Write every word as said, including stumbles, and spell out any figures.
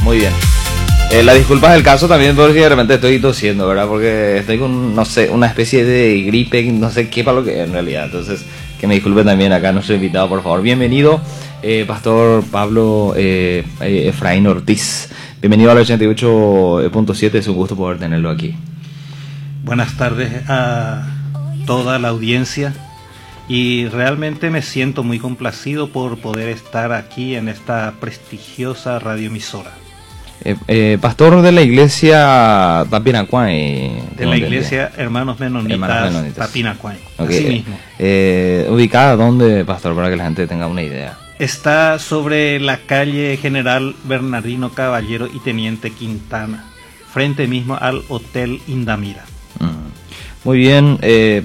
Muy bien. Eh, la disculpa es el caso también porque de repente estoy tosiendo, ¿verdad? Porque estoy con, no sé, una especie de gripe, no sé qué para lo que es en realidad. Entonces, que me disculpe también acá nuestro invitado, por favor. Bienvenido, eh, Pastor Pablo eh, eh, Efraín Ortiz. Bienvenido al ochenta y ocho punto siete, es un gusto poder tenerlo aquí. Buenas tardes a toda la audiencia y realmente me siento muy complacido por poder estar aquí en esta prestigiosa radioemisora. Eh, eh, pastor de la iglesia Tapinacuay. De la iglesia Hermanos Menonitas, Hermanos Menonitas. Tapinacuay, Okay. así mismo. Eh, ¿Ubicada dónde, pastor, para que la gente tenga una idea? Está sobre la calle General Bernardino Caballero y Teniente Quintana, frente mismo al Hotel Indamira. Mm. Muy bien, eh,